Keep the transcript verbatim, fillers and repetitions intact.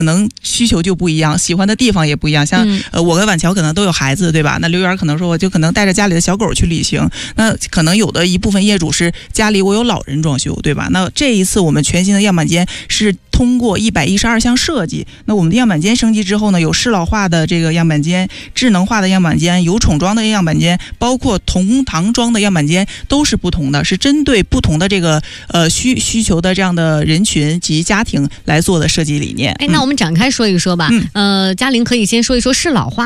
可能需求就不一样，喜欢的地方也不一样。像、嗯、呃，我跟婉乔可能都有孩子，对吧？那刘媛可能说，我就可能带着家里的小狗去旅行。那可能有的一部分业主是家里我有老人装修，对吧？那这一次我们全新的样板间是通过一百一十二项设计，那我们的样板间升级之后呢，有适老化的这个样板间、智能化的样板间、有重装的样板间，包括同堂装的样板间，都是不同的，是针对不同的这个呃需需求的这样的人群及家庭来做的设计理念。 哎，那我们展开说一说吧。嗯、呃，嘉玲可以先说一说适老化